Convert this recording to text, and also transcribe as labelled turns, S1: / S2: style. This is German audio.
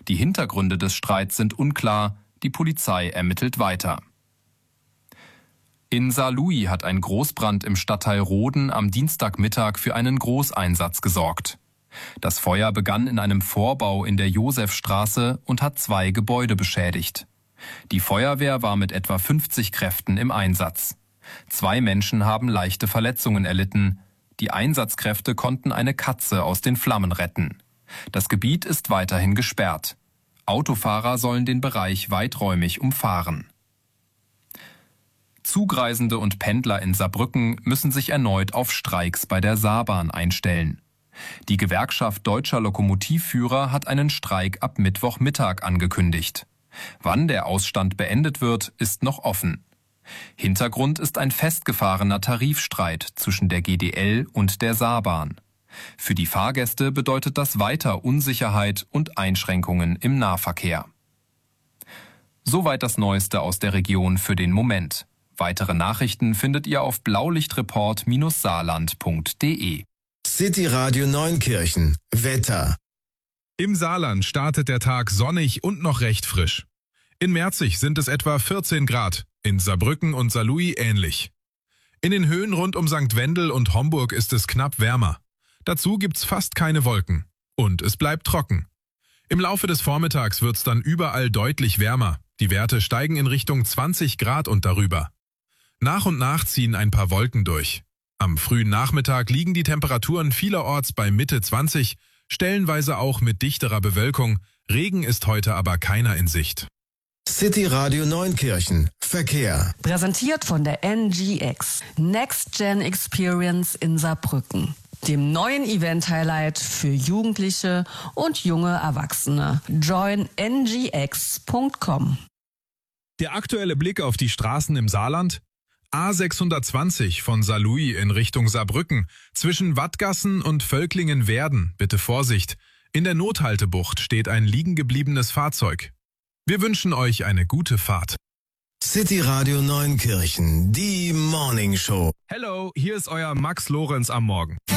S1: Die Hintergründe des Streits sind unklar, die Polizei ermittelt weiter. In Saarlouis hat ein Großbrand im Stadtteil Roden am Dienstagmittag für einen Großeinsatz gesorgt. Das Feuer begann in einem Vorbau in der Josefstraße und hat 2 Gebäude beschädigt. Die Feuerwehr war mit etwa 50 Kräften im Einsatz. 2 Menschen haben leichte Verletzungen erlitten. Die Einsatzkräfte konnten eine Katze aus den Flammen retten. Das Gebiet ist weiterhin gesperrt. Autofahrer sollen den Bereich weiträumig umfahren. Zugreisende und Pendler in Saarbrücken müssen sich erneut auf Streiks bei der Saarbahn einstellen. Die Gewerkschaft Deutscher Lokomotivführer hat einen Streik ab Mittwochmittag angekündigt. Wann der Ausstand beendet wird, ist noch offen. Hintergrund ist ein festgefahrener Tarifstreit zwischen der GDL und der Saarbahn. Für die Fahrgäste bedeutet das weiter Unsicherheit und Einschränkungen im Nahverkehr. Soweit das Neueste aus der Region für den Moment. Weitere Nachrichten findet ihr auf blaulichtreport-saarland.de.
S2: City Radio Neunkirchen. Wetter.
S3: Im Saarland startet der Tag sonnig und noch recht frisch. In Merzig sind es etwa 14 Grad, in Saarbrücken und Saarlouis ähnlich. In den Höhen rund um St. Wendel und Homburg ist es knapp wärmer. Dazu gibt's fast keine Wolken. Und es bleibt trocken. Im Laufe des Vormittags wird's dann überall deutlich wärmer. Die Werte steigen in Richtung 20 Grad und darüber. Nach und nach ziehen ein paar Wolken durch. Am frühen Nachmittag liegen die Temperaturen vielerorts bei Mitte 20, stellenweise auch mit dichterer Bewölkung. Regen ist heute aber keiner in Sicht.
S2: City Radio Neunkirchen. Verkehr.
S4: Präsentiert von der NGX. Next Gen Experience in Saarbrücken. Dem neuen Event-Highlight für Jugendliche und junge Erwachsene. Join ngx.com.
S3: Der aktuelle Blick auf die Straßen im Saarland? A620 von Saarlouis in Richtung Saarbrücken. Zwischen Wattgassen und Völklingen-Werden, bitte Vorsicht. In der Nothaltebucht steht ein liegengebliebenes Fahrzeug. Wir wünschen euch eine gute Fahrt.
S2: City Radio Neunkirchen, die Morning Show.
S3: Hello, hier ist euer Max Lorenz am Morgen.